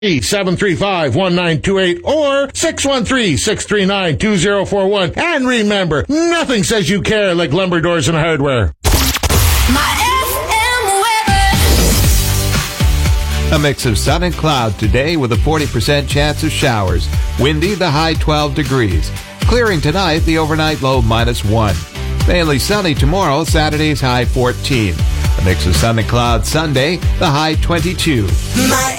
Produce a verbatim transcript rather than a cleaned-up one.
seven three five, one nine two eight or six one three, six three nine, two zero four one. And remember, nothing says you care like Lumber Doors and Hardware. My A mix of sun and cloud today with a forty percent chance of showers. Windy, the high twelve degrees. Clearing tonight, the overnight low minus one. Mainly sunny tomorrow, Saturday's high fourteen. A mix of sun and cloud Sunday, the high twenty-two. My